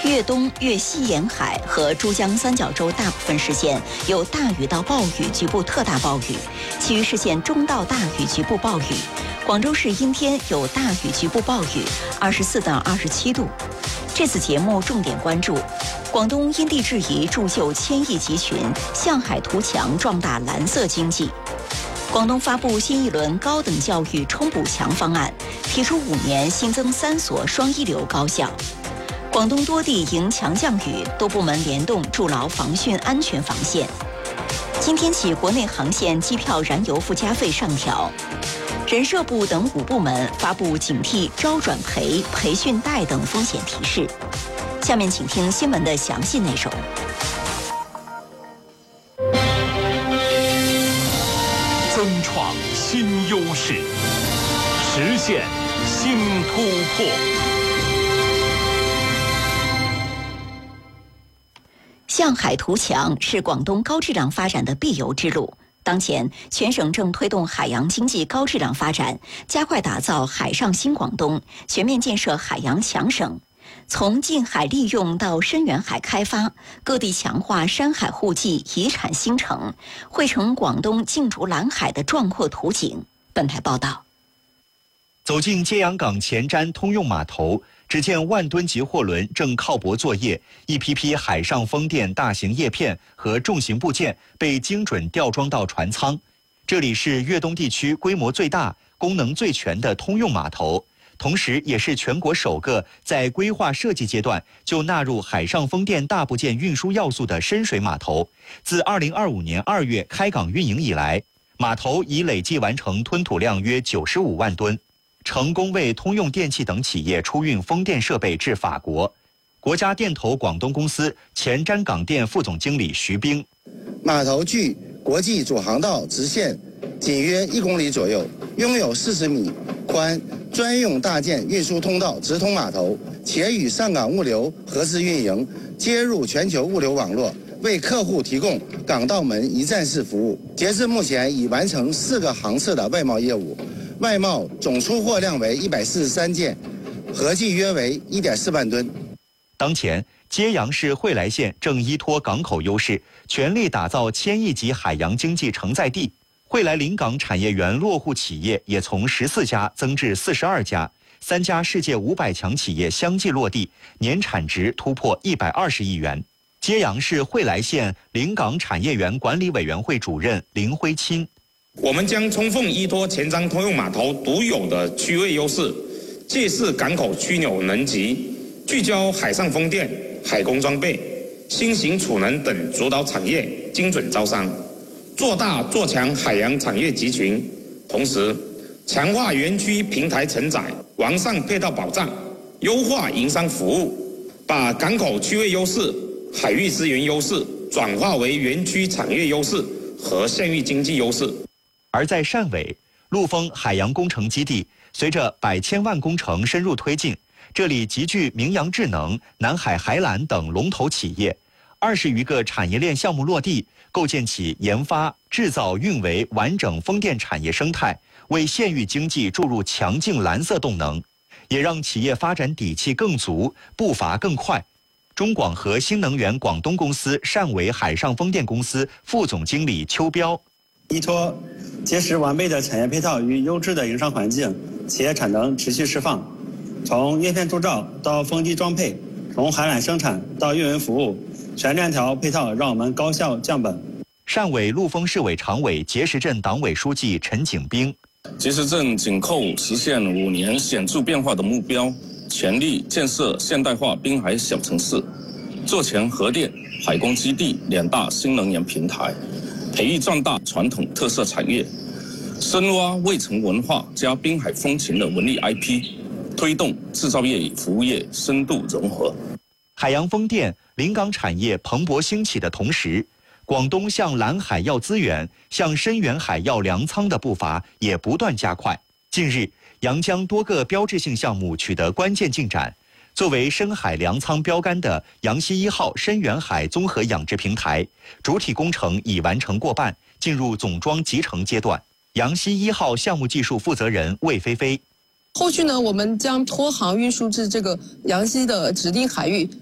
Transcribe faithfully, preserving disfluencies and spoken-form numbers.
粤东、粤西沿海和珠江三角洲大部分市县有大雨到暴雨，局部特大暴雨；其余市县中到大雨，局部暴雨。广州市阴天有大雨，局部暴雨，二十四到二十七度。这次节目重点关注：广东因地制宜铸就千亿集群，向海图强，壮大蓝色经济。广东发布新一轮高等教育冲补强方案，提出五年新增三所双一流高校。广东多地迎强降雨，多部门联动筑牢防汛安全防线。今天起，国内航线机票燃油附加费上调。人社部等五部门发布警惕招转赔、培训贷等风险提示。下面请听新闻的详细内容。 增创新优势，实现新突破。 向海图强是广东高质量发展的必由之路。当前，全省正推动海洋经济高质量发展，加快打造海上新广东，全面建设海洋强省。从近海利用到深远海开发，各地强化山海互济、遗产新城，绘成广东竞逐蓝海的壮阔图景。本台报道。 走进揭阳港前瞻通用码头，只见万吨级货轮正靠泊作业，一批批海上风电大型叶片和重型部件被精准吊装到船舱。这里是粤东地区规模最大、功能最全的通用码头，同时也是全国首个在规划设计阶段就纳入海上风电大部件运输要素的深水码头。自二零二五年二月开港运营以来，码头已累计完成吞吐量约九十五万吨。成功为通用电气等企业出运风电设备至法国。国家电投广东公司前瞻港电副总经理徐兵： 码头距国际主航道直线仅约一公里左右，拥有四十米宽专用大件运输通道直通码头，且与上港物流合资运营，接入全球物流网络，为客户提供港道门一站式服务。截至目前，已完成四个航次的外贸业务。外贸总出货量为一百四十三件，合计约为 一点四万吨。 当前，揭阳市惠来县正依托港口优势，全力打造千亿级海洋经济承载地。惠来临港产业园落户企业也从十四家增至四十二家，三家世界五百强企业相继落地，年产值突破一百二十亿元。揭阳市惠来县临港产业园管理委员会主任林辉钦： 我们将充分依托前瞻通用码头独有的区位优势，借势港口枢纽能级，聚焦海上风电、海工装备、新型储能等主导产业，精准招商，做大做强海洋产业集群。同时，强化园区平台承载，完善配套保障，优化营商服务，把港口区位优势、海域资源优势转化为园区产业优势和县域经济优势。 而在汕尾，陆丰海洋工程基地随着百千万工程深入推进，这里集聚明阳智能、南海海缆等龙头企业，二十余个产业链项目落地，构建起研发、制造、运维完整风电产业生态，为县域经济注入强劲蓝色动能，也让企业发展底气更足，步伐更快。中广核新能源广东公司汕尾海上风电公司副总经理邱彪： 依托结实完备的产业配套与优质的营商环境，企业产能持续释放。从叶片铸造到风机装配，从海缆生产到运维服务，全链条配套让我们高效降本。 汕尾陆丰市委常委碣石镇党委书记陈景兵： 碣石镇紧扣实现五年显著变化的目标，全力建设现代化滨海小城市，做强核电、海工基地两大新能源平台，培育壮大传统特色产业，深挖卫城文化加滨海风情的文旅 I P， 推动制造业与服务业深度融合。 海洋风电、临港产业蓬勃兴起的同时，广东向蓝海要资源、向深远海要粮仓的步伐也不断加快。近日，阳江多个标志性项目取得关键进展。作为深海粮仓标杆的阳西一号深远海综合养殖平台，主体工程已完成过半，进入总装集成阶段。阳西一号项目技术负责人魏菲菲： 后续呢，我们将拖航运输至这个阳西的指定海域，